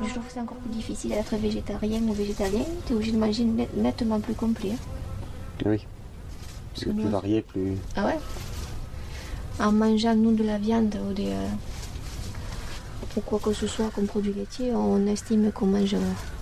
je trouve que c'est encore plus difficile d'être végétarien ou végétalien. Tu es obligé de manger nettement plus complet. Oui. Plus varié, plus... Ah ouais. En mangeant, nous, de la viande ou quoi que ce soit comme produit laitier, on estime qu'on mange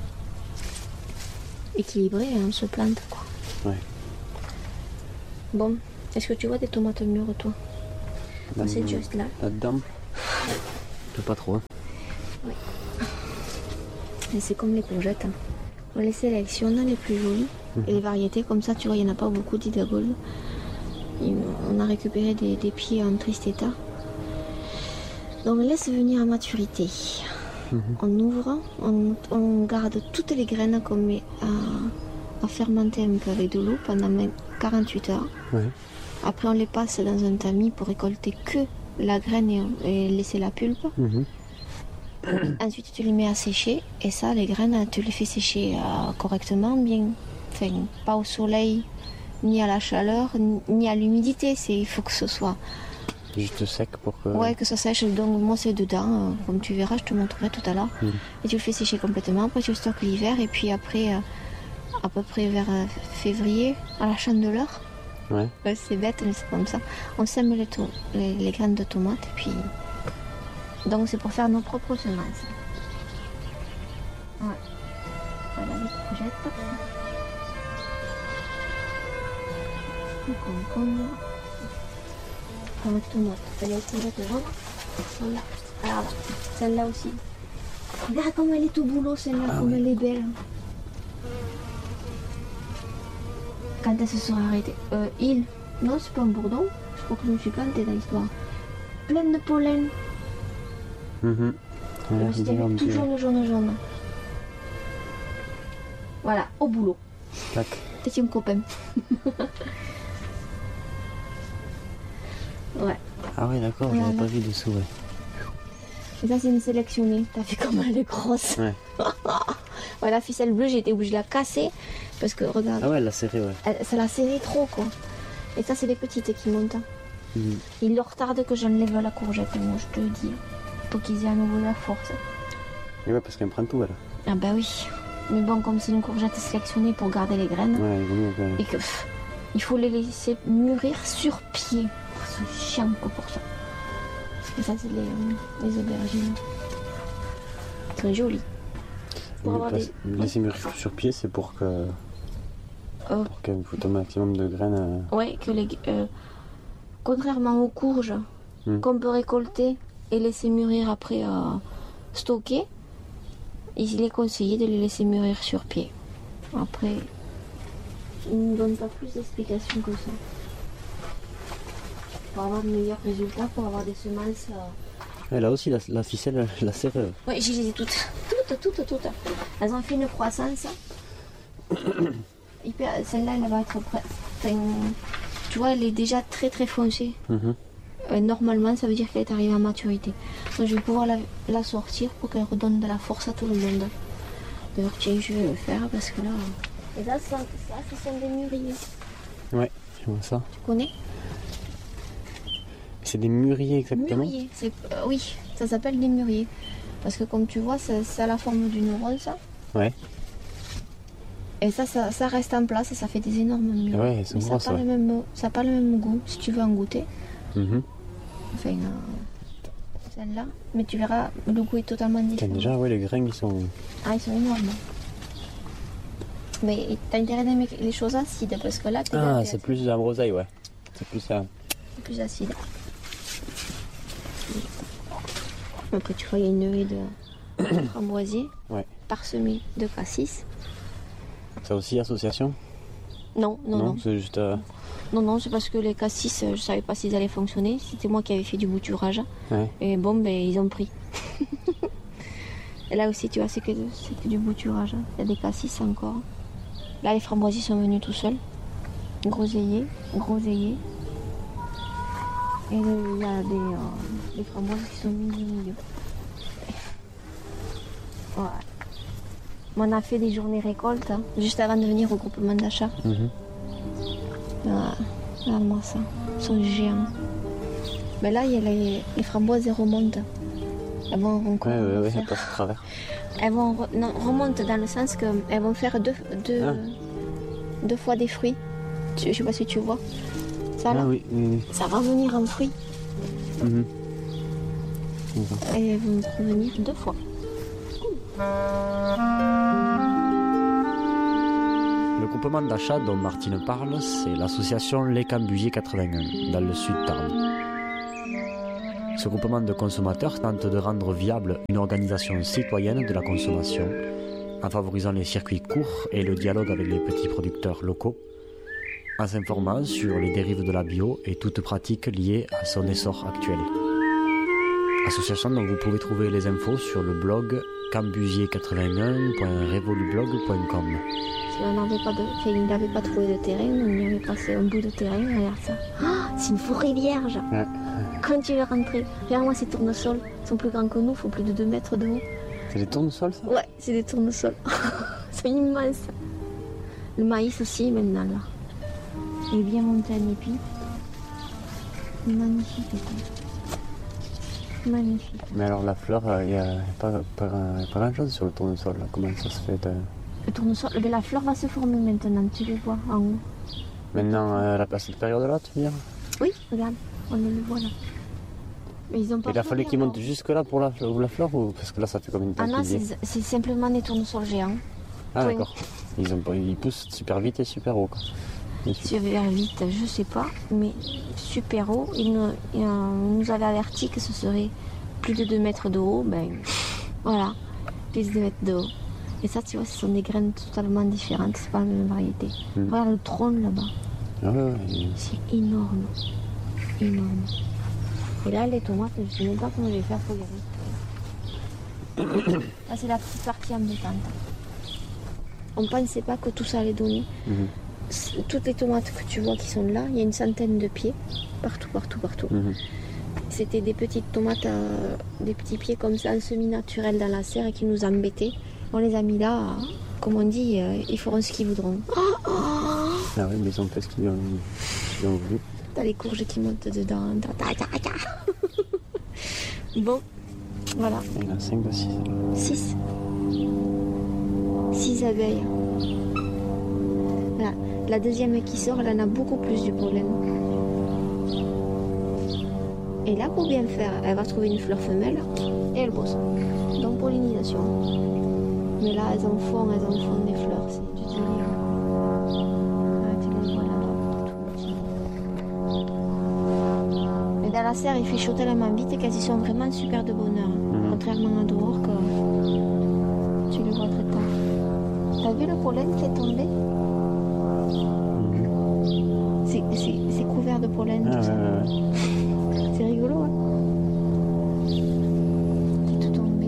équilibré, on se plante, quoi. Ouais. Bon, est-ce que tu vois des tomates mûres, toi? C'est juste là. Là-dedans? Pas trop. Hein. Oui. Et c'est comme les courgettes. Hein. On les sélectionne, les plus jolies. Et les variétés, comme ça, tu vois, il n'y en a pas beaucoup d'idagol. On a récupéré des pieds en triste état. Donc on laisse venir à maturité. On ouvre, on garde toutes les graines qu'on met à fermenter un peu avec de l'eau pendant 48 heures. Ouais. Après on les passe dans un tamis pour récolter que la graine et laisser la pulpe. Ensuite tu les mets à sécher et ça les graines tu les fais sécher correctement, bien, enfin pas au soleil, ni à la chaleur, ni à l'humidité. Il faut que ce soit juste sec pour que... Ouais, que ça sèche. Donc moi c'est dedans, comme tu verras, je te montrerai tout à l'heure. Et tu le fais sécher complètement, après tu le stockes l'hiver et puis après, à peu près vers février, à la chandeleur. Ouais. C'est bête mais c'est comme ça. On sème les graines de tomates et puis... Donc c'est pour faire nos propres semences. Ouais. Voilà les courgettes. Les concombres. Avec tomate. Elle est courgette jaune. Celle-là. Alors là. Celle-là aussi. Regarde comme elle est au boulot, celle-là, comme elle est belle. Quand elle se sera arrêtée. Non, c'est pas un bourdon. Je crois que je me suis plantée dans l'histoire. Pleine de pollen. C'était tout jaune. Voilà, au boulot. Tac. T'es un copain. Ouais. Ah ouais, d'accord, Voilà. j'avais pas vu dessous, ouais. Et ça, c'est une sélectionnée. T'as vu comme elle est grosse. Ouais. Ouais, la ficelle bleue, j'ai été obligée de la casser. Parce que, regarde. Ah ouais, elle l'a serré, ouais. Ça l'a serré trop, quoi. Et ça, c'est les petites qui montent. Il leur tarde que j'enlève la courgette, moi, je te le dis. Pour qu'ils aient à nouveau la force. Et ouais, parce qu'elle prend tout, elle. Ah bah oui. Mais bon, comme c'est une courgette sélectionnée pour garder les graines. Ouais, il vaut mieux que... Et que il faut les laisser mûrir sur pied. C'est chiant que pour ça. Et ça, c'est les aubergines. Elles sont jolies. Pour avoir laisser mûrir sur pied, c'est pour que... Pour qu'elle faut un maximum de graines. Ouais, que contrairement aux courges qu'on peut récolter et laisser mûrir après stocker, il est conseillé de les laisser mûrir sur pied. Après, ils ne donnent pas plus d'explications que ça. Pour avoir de meilleurs résultats, pour avoir des semences... Et là aussi, la ficelle, la serre. Oui, j'ai les ai toutes. Toutes. Elles ont fait une croissance. Celle-là, elle va être prête. Enfin, tu vois, elle est déjà très très foncée. Normalement, ça veut dire qu'elle est arrivée à maturité. Donc, je vais pouvoir la sortir pour qu'elle redonne de la force à tout le monde. D'ailleurs, tiens, je vais le faire parce que là... Et ça, ce sont des mûriers. Ouais, je vois ça. Tu connais? C'est des mûriers exactement? Mûriers, oui, ça s'appelle des mûriers. Parce que comme tu vois, ça a la forme d'une rose, ça. Ouais. Et ça reste en place et ça fait des énormes mûres. Ouais, c'est grosses, ça n'a pas le même goût, si tu veux en goûter. Enfin, celle-là. Mais tu verras, le goût est totalement différent. Déjà, ouais, les grains, ils sont énormes. Mais t'as intérêt d'aimer les choses acides, parce que là... c'est plus de la brosaille, ouais. C'est plus acide. Après, tu vois, il y a une haie de framboisier, parsemée de cassis. C'est aussi association? Non. C'est juste... Non, c'est parce que les cassis, je savais pas s'ils allaient fonctionner. C'était moi qui avais fait du bouturage. Ouais. Et bon, ils ont pris. Et là aussi, tu vois, c'est que du bouturage. Il y a des cassis encore. Là, les framboisiers sont venus tout seuls. Groseilliers. Et il y a des framboises qui sont mises au milieu. Voilà. On a fait des journées récoltes, juste avant de venir au groupement d'achat. Voilà. Regarde-moi ça. Ils sont géants. Mais là, il y a les framboises, elles remontent. Elles vont Ouais, elles passent à travers. Elles vont remontent dans le sens qu'elles vont faire deux fois des fruits. Je sais pas si tu vois. Ça là, oui. ça va venir en fruits. Et elles vont revenir 2 fois. Le groupement d'achat dont Martine parle, c'est l'association Les Cambusiers 81, dans le sud Tarn. Ce groupement de consommateurs tente de rendre viable une organisation citoyenne de la consommation, en favorisant les circuits courts et le dialogue avec les petits producteurs locaux, en s'informant sur les dérives de la bio et toutes pratiques liées à son essor actuel. Association dont vous pouvez trouver les infos sur le blog cambusier81.revolublog.com. Si on n'avait pas trouvé de terrain, on y avait passé un bout de terrain, regarde ça. Oh, c'est une forêt vierge. Ouais. Quand tu veux rentrer, regarde-moi ces tournesols, ils sont plus grands que nous, il faut plus de 2 mètres de haut. C'est des tournesols, ça? Ouais, c'est des tournesols. C'est immense. Le maïs aussi maintenant là. Il est bien monté en épi. Magnifique. Magnifique. Mais alors la fleur, il n'y a pas grand chose sur le tournesol. Là. Comment ça se fait Le tournesol, la fleur va se former maintenant, tu le vois en haut. Maintenant, à cette période-là, tu veux dire? Oui, regarde, on le voit là. Mais ils ont pas. Il a fallu qu'ils montent jusque là pour la fleur ou parce que là ça fait comme une taille. Ah non, c'est simplement des tournesols géants. Ah oui. D'accord. Ils poussent super vite et super haut. Quoi. Super vite, je sais pas, mais super haut. Ils nous avaient averti que ce serait plus de 2 mètres de haut. Ben voilà, plus de 2 mètres de haut. Et ça, tu vois, ce sont des graines totalement différentes, c'est pas la même variété. Regarde le trône là-bas. Ah ouais. C'est énorme. Énorme. Et là, les tomates, je ne sais même pas comment je vais faire pour les récupérer. Là, c'est la petite partie embêtante. On ne pensait pas que tout ça allait donner. Toutes les tomates que tu vois qui sont là, il y a une centaine de pieds. Partout. C'était des petites tomates, des petits pieds comme ça, en semi-naturel dans la serre et qui nous embêtaient. On les a mis là, comme on dit, ils feront ce qu'ils voudront. Ah oui, mais ils ont fait ce qu'ils ont voulu. T'as les courges qui montent dedans. Bon, voilà. Il y en a 5 ou 6. 6. 6 abeilles. Voilà. La deuxième qui sort, elle en a beaucoup plus du pollen. Et là, pour bien faire, elle va trouver une fleur femelle et elle bosse. Donc pollinisation. Mais là, elles en font des fleurs, c'est du délire. Tu les vois là-bas partout. Mais dans la serre, il fait chaud tellement vite qu'elles y sont vraiment super de bonheur. Contrairement à dehors, que tu les vois très tard. T'as vu le pollen qui est tombé? C'est couvert de pollen, tout ça. C'est rigolo, hein? C'est tout tombé.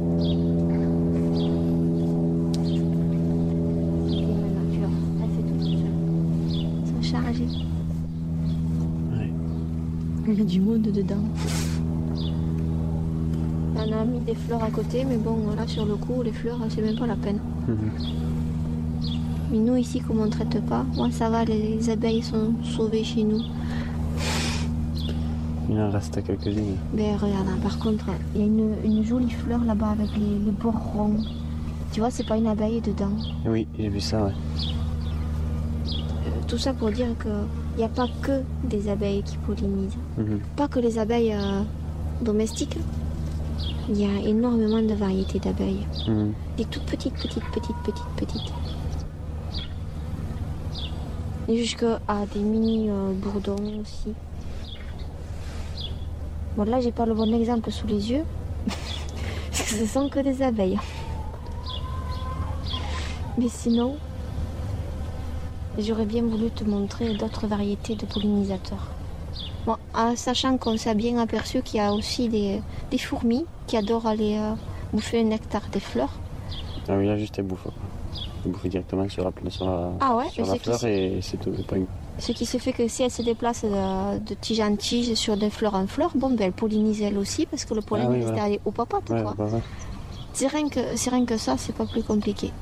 Et la nature, elle fait tout seule. Ils sont chargés. Ouais. Il y a du monde dedans. On a mis des fleurs à côté, mais bon, là, sur le coup, les fleurs, c'est même pas la peine. Mais nous, ici, comme on ne traite pas, moi, ça va, les abeilles sont sauvées chez nous. Il en reste quelques-unes. Mais regarde, hein, par contre, il y a une jolie fleur là-bas avec les bords ronds. Tu vois, c'est pas une abeille dedans. Oui, j'ai vu ça, ouais. Tout ça pour dire qu'il n'y a pas que des abeilles qui pollinisent. Pas que les abeilles domestiques. Il y a énormément de variétés d'abeilles. Des toutes petites. Et jusqu'à des mini bourdons aussi. Bon, là, j'ai pas le bon exemple sous les yeux. Parce que ce sont que des abeilles. Mais sinon, j'aurais bien voulu te montrer d'autres variétés de pollinisateurs. Bon, sachant qu'on s'est bien aperçu qu'il y a aussi des fourmis qui adorent aller bouffer le nectar des fleurs. Ah oui, là, juste elles bouffent. Elles bouffent directement sur la fleur et c'est tout. Ce qui se fait que si elles se déplacent de tige en tige sur de fleur en fleur, bon, ben, elles pollinisent elles aussi parce que le pollen reste allé aux papates. Ouais, quoi. C'est rien que ça, c'est pas plus compliqué.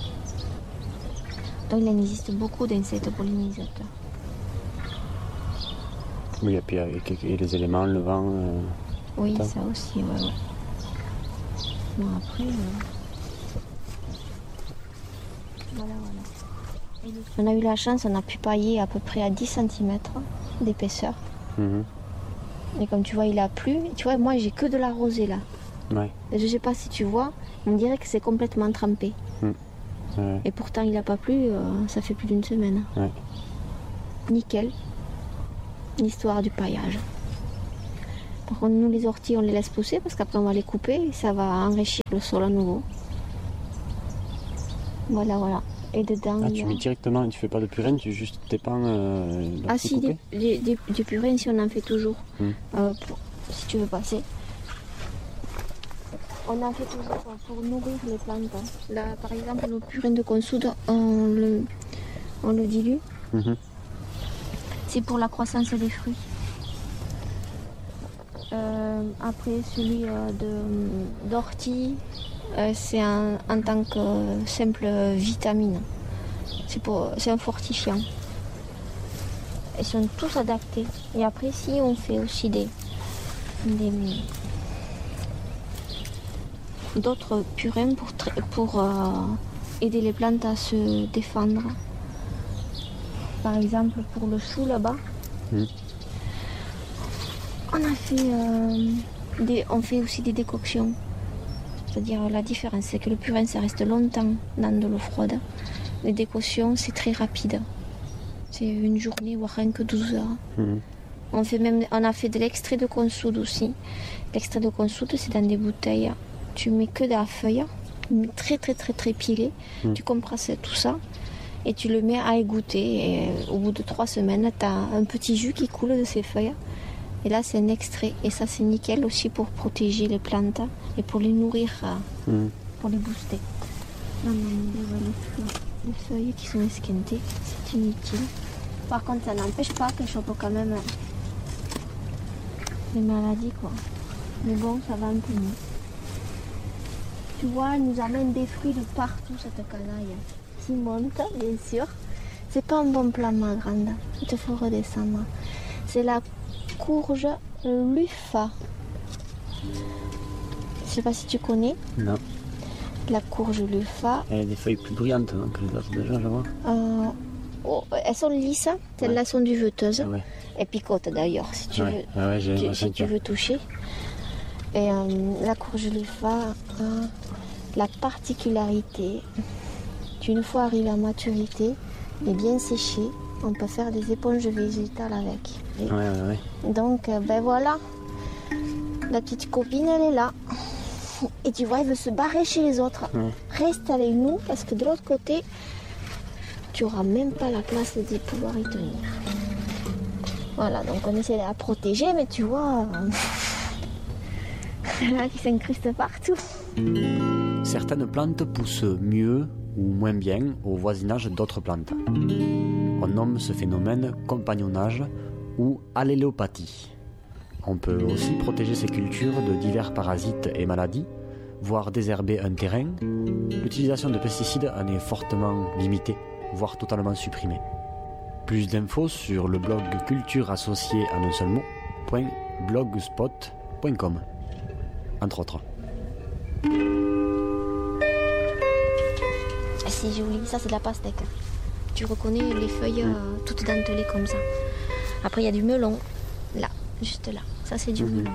Donc il en existe beaucoup d'insectes pollinisateurs. Oui, et puis et les éléments, le vent. Oui, ça aussi, ouais. Bon, après, voilà. On a eu la chance, on a pu pailler à peu près à 10 cm d'épaisseur. Et comme tu vois, il a plu. Tu vois, moi, j'ai que de la rosée là. Ouais. Et je sais pas si tu vois, on dirait que c'est complètement trempé. Ouais. Et pourtant, il n'a pas plu, ça fait plus d'une semaine. Ouais. Nickel. L'histoire du paillage. Par contre, nous, les orties, on les laisse pousser parce qu'après, on va les couper et ça va enrichir le sol à nouveau. Voilà. Et dedans, tu mets directement, tu fais pas de purin, tu juste t'épands. Ah si, du purin, si on en fait toujours. Si tu veux passer. On en fait toujours pour nourrir les plantes. Là, par exemple, le purin de consoude, on le dilue. C'est pour la croissance des fruits. Après, celui d'ortie, c'est en tant que simple vitamine. C'est un fortifiant. Ils sont tous adaptés. Et après, si on fait aussi d'autres purins pour aider les plantes à se défendre. Par exemple, pour le chou là-bas, on fait aussi des décoctions. C'est-à-dire la différence, c'est que le purin, ça reste longtemps dans de l'eau froide. Les décoctions, c'est très rapide. C'est une journée, voire rien que 12 heures. On a fait de l'extrait de consoude aussi. L'extrait de consoude, c'est dans des bouteilles. Tu mets que de la feuille, très très très très pilée. Tu compresses tout ça et tu le mets à égoutter. Et au bout de 3 semaines, tu as un petit jus qui coule de ces feuilles. Et là, c'est un extrait. Et ça, c'est nickel aussi pour protéger les plantes et pour les nourrir, pour les booster. Non, les feuilles qui sont esquintées, c'est inutile. Par contre, ça n'empêche pas qu'elles chopent quand même les maladies, quoi. Mais bon, ça va un peu mieux. Tu vois, elle nous amène des fruits de partout, cette canaille. Qui monte, bien sûr. C'est pas un bon plan, ma grande. Il te faut redescendre. C'est la courge Luffa. Je sais pas si tu connais. Non. La courge Luffa. Elle a des feuilles plus brillantes que les autres déjà, je vois. Elles sont lisses, celles-là sont duveteuses. Ouais. Elles picotent d'ailleurs, si tu veux. Si tu veux toucher. Et la courge Luffa a la particularité qu'une fois arrivée à maturité et bien séchée, on peut faire des éponges végétales avec. Ouais. Donc, voilà. La petite copine, elle est là. Et tu vois, elle veut se barrer chez les autres. Reste avec nous, parce que de l'autre côté, tu n'auras même pas la place de pouvoir y tenir. Voilà, donc on essaie de la protéger, mais tu vois, là qui s'incruste partout. Certaines plantes poussent mieux ou moins bien au voisinage d'autres plantes. On nomme ce phénomène compagnonnage ou allélopathie. On peut aussi protéger ces cultures de divers parasites et maladies, voire désherber un terrain. L'utilisation de pesticides en est fortement limitée, voire totalement supprimée. Plus d'infos sur le blog culture associée en un seul mot, .blogspot.com, entre autres. C'est joli, ça c'est de la pastèque. Tu reconnais les feuilles toutes dentelées comme ça. Après il y a du melon, là, juste là. Ça c'est du melon.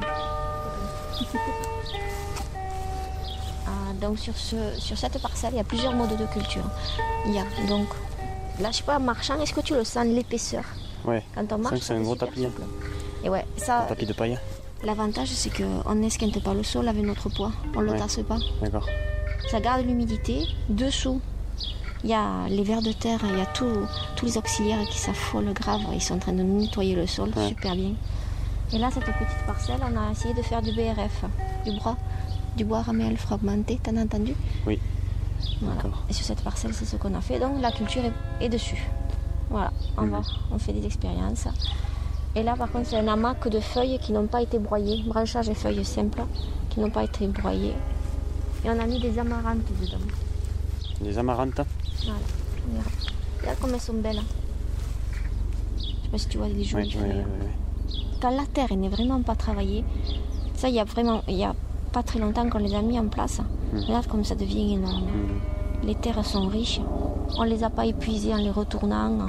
Donc sur cette parcelle, il y a plusieurs modes de culture. Il y a donc, là je sais pas, en marchant, est-ce que tu le sens, l'épaisseur? Ouais, quand on marche, c'est un gros tapis. Et ouais, ça, un tapis de paille. L'avantage c'est qu'on n'esquinte pas le sol avec notre poids, on ne le tasse pas. D'accord. Ça garde l'humidité. Dessous, il y a les vers de terre, il y a tous les auxiliaires qui s'affolent grave, ils sont en train de nettoyer le sol, super bien. Et là, cette petite parcelle, on a essayé de faire du BRF, du bois ramel fragmenté, t'en as entendu? Oui. Voilà. Et sur cette parcelle, c'est ce qu'on a fait, donc la culture est dessus. Voilà, on fait des expériences. Et là, par contre, c'est un amas de feuilles qui n'ont pas été broyées, branchages et feuilles simples, qui n'ont pas été broyées. Et on a mis des amarantes dedans. Des amarantes? Voilà. Regarde comme elles sont belles. Je sais pas si tu vois des jolies feuilles. Quand la terre n'est vraiment pas travaillée, ça, il y a pas très longtemps qu'on les a mis en place. Regarde comme ça devient énorme. Les terres sont riches. On ne les a pas épuisées en les retournant.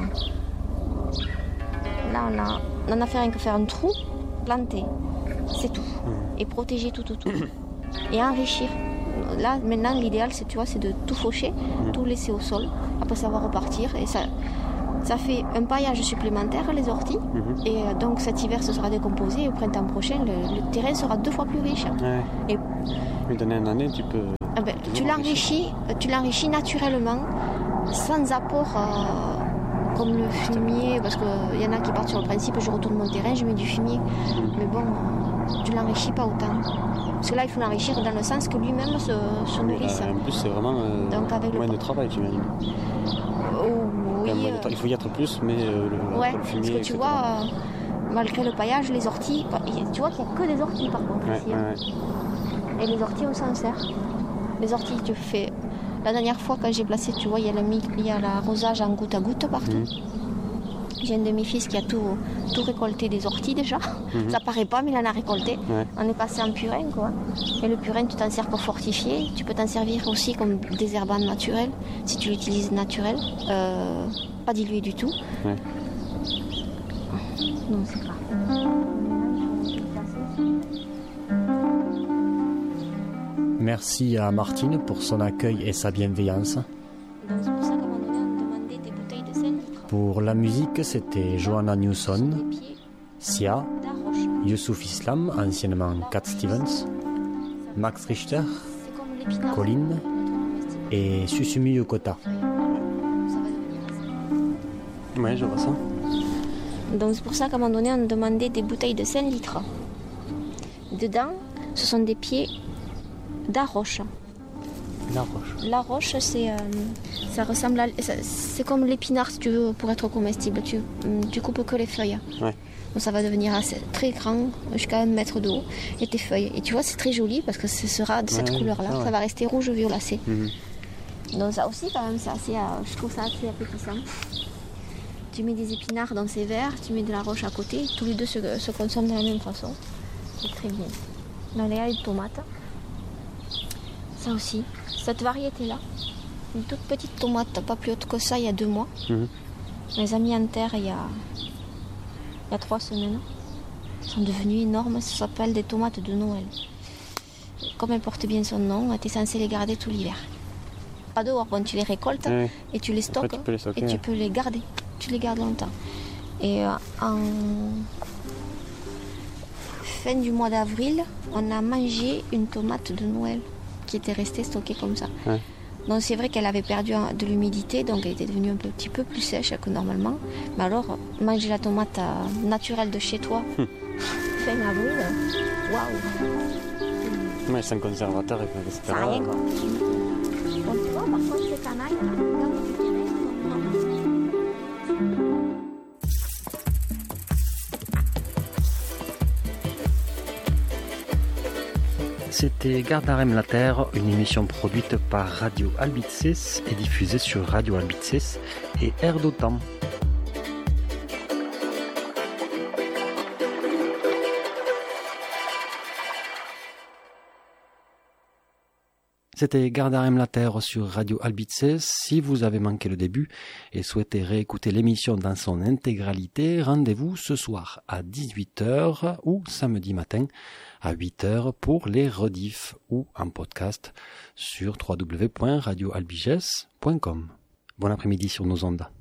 Là, on en a fait rien que faire un trou, planter. C'est tout. Et protéger tout. Et enrichir. Là, maintenant, l'idéal, c'est de tout faucher, tout laisser au sol. Après, ça va repartir. Et ça fait un paillage supplémentaire, les orties. Et donc, cet hiver, ce sera décomposé. Et au printemps prochain, le terrain sera 2 fois plus riche. Ouais. Mais d'année en année, tu peux... tu l'enrichis naturellement, sans apport comme le fumier. Parce qu'il y en a qui partent sur le principe, je retourne mon terrain, je mets du fumier. Mais bon, tu l'enrichis pas autant. Parce que là, il faut l'enrichir dans le sens que lui-même se nourrisse. En plus, c'est vraiment moins de travail, j'imagine. Oui. Il faut y être plus, mais le fumier, parce que tu vois, malgré le paillage, les orties, tu vois qu'il n'y a que des orties par contre ici. Et les orties, on s'en sert. Les orties, tu fais... La dernière fois, quand j'ai placé, tu vois, il y a l'arrosage en goutte à goutte partout. J'ai un de mes fils qui a tout récolté des orties déjà. Ça paraît pas, mais il en a récolté. On est passé en purin, quoi. Et le purin, tu t'en sers pour fortifier. Tu peux t'en servir aussi comme désherbant naturel, si tu l'utilises naturel. Pas dilué du tout. Non, c'est pas. Merci à Martine pour son accueil et sa bienveillance. Donc c'est pour ça qu'à un moment donné, on demandait des bouteilles de 5 litres. Pour la musique, c'était Joanna Newson, Sia, Youssouf Islam, anciennement Cat Stevens, Max Richter, Colin et Susumi Yokota. Ouais, je vois ça. Donc c'est pour ça qu'à un moment donné, on demandait des bouteilles de 5 litres. Dedans, ce sont des pieds d'arroche. La roche, ça ressemble c'est comme l'épinard, si tu veux, pour être comestible. Tu coupes que les feuilles. Ouais. Donc ça va devenir très grand, jusqu'à 1 mètre de haut. Et tes feuilles. Et tu vois, c'est très joli parce que ce sera de cette couleur-là. Ça va rester rouge violacé. Donc ça aussi, quand même, je trouve ça assez appétissant. Tu mets des épinards dans ces verres, tu mets de la roche à côté. Tous les deux se consomment de la même façon. C'est très bien. Là, il y a les tomates. Ça aussi, cette variété-là, une toute petite tomate, pas plus haute que ça, il y a 2 mois. On les a mis en terre il y a 3 semaines. Elles sont devenues énormes, ça s'appelle des tomates de Noël. Comme elles portent bien son nom, tu es censé les garder tout l'hiver. Pas dehors, tu les récoltes et tu les stockes. Après, tu peux les stocker, tu peux les garder, tu les gardes longtemps. Et en fin du mois d'avril, on a mangé une tomate de Noël qui était restée stockée comme ça. Donc c'est vrai qu'elle avait perdu de l'humidité, donc elle était devenue un petit peu plus sèche que normalement. Mais alors, manger la tomate naturelle de chez toi, fin avril, waouh. Ouais, sans conservateur, etc. Ça n'a rien, quoi. Donc tu vois, parfois ces canailles, C'était Gardarem la Terre, une émission produite par Radio Albitzes et diffusée sur Radio Albitzes et Air d'Otan. C'était Gardarem la Terre sur Radio Albitzes. Si vous avez manqué le début et souhaitez réécouter l'émission dans son intégralité, rendez-vous ce soir à 18h ou samedi matin à 8h pour les rediffs ou en podcast sur www.radioalbiges.com. Bon après-midi sur nos ondes.